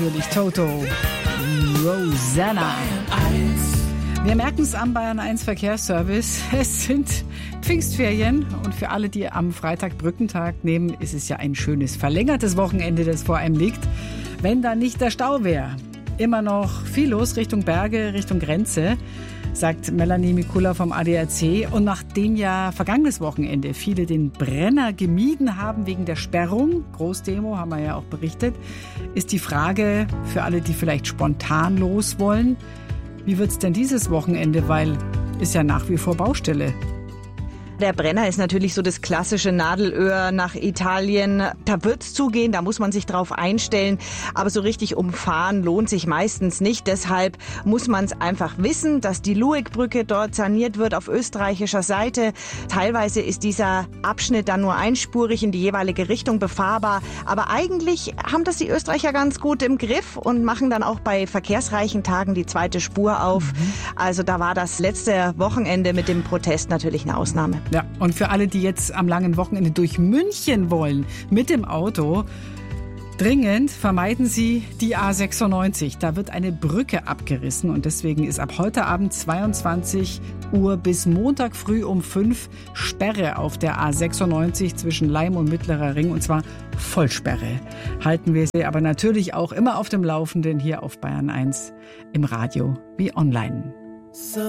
Natürlich Toto, Rosanna. Wir merken es am Bayern 1 Verkehrsservice. Es sind Pfingstferien und für alle, die am Freitag Brückentag nehmen, ist es ja ein schönes verlängertes Wochenende, das vor einem liegt. Wenn da nicht der Stau wäre. Immer noch viel los Richtung Berge, Richtung Grenze, sagt Melanie Mikula vom ADAC. Und nachdem ja vergangenes Wochenende viele den Brenner gemieden haben wegen der Sperrung, Großdemo haben wir ja auch berichtet, ist die Frage für alle, die vielleicht spontan los wollen, wie wird's denn dieses Wochenende, weil ist ja nach wie vor Baustelle. Der Brenner ist natürlich so das klassische Nadelöhr nach Italien. Da wird's zugehen, da muss man sich drauf einstellen. Aber so richtig umfahren lohnt sich meistens nicht. Deshalb muss man es einfach wissen, dass die Luegbrücke dort saniert wird auf österreichischer Seite. Teilweise ist dieser Abschnitt dann nur einspurig in die jeweilige Richtung befahrbar. Aber eigentlich haben das die Österreicher ganz gut im Griff und machen dann auch bei verkehrsreichen Tagen die zweite Spur auf. Also da war das letzte Wochenende mit dem Protest natürlich eine Ausnahme. Ja, und für alle, die jetzt am langen Wochenende durch München wollen, mit dem Auto, dringend vermeiden Sie die A96. Da wird eine Brücke abgerissen und deswegen ist ab heute Abend 22 Uhr bis Montag früh um 5 Sperre auf der A96 zwischen Laim und Mittlerer Ring und zwar Vollsperre. Halten wir Sie aber natürlich auch immer auf dem Laufenden hier auf Bayern 1 im Radio wie online.